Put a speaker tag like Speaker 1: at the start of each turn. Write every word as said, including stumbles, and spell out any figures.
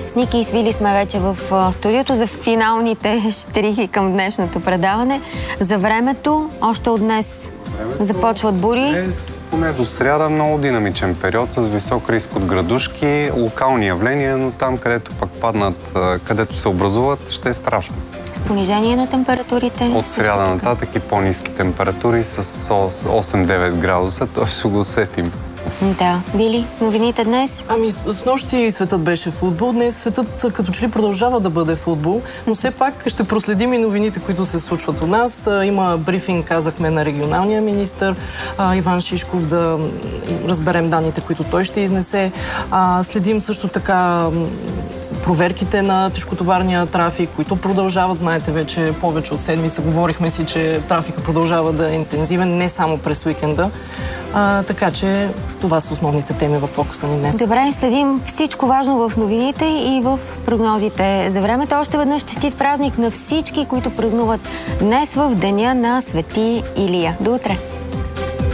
Speaker 1: С Ники и Свили сме вече в студиото за финалните щрихи към днешното предаване. За времето, още от днес времето започват бури.
Speaker 2: Днес, поне до сряда, много динамичен период с висок риск от градушки, локални явления, но там, където пък паднат, където се образуват, ще е страшно.
Speaker 1: С понижение на температурите?
Speaker 2: От сряда нататък и по-ниски температури с осем-девет градуса, т.е. ще го усетим.
Speaker 1: Да. Вили, новините днес?
Speaker 3: Ами, с нощи светът беше футбол. Днес светът като че ли продължава да бъде футбол, но все пак ще проследим и новините, които се случват у нас. Има брифинг, казахме, на регионалния министър Иван Шишков, да разберем данните, които той ще изнесе. Следим също така проверките на тежкотоварния трафик, които продължават. Знаете, вече повече от седмица говорихме си, че трафика продължава да е интензивен, не само през уикенда. А, така че това са основните теми в фокуса ни днес.
Speaker 1: Добре, следим всичко важно в новините и в прогнозите за времето. Още веднъж честит празник на всички, които празнуват днес в деня на Свети Илия. До утре!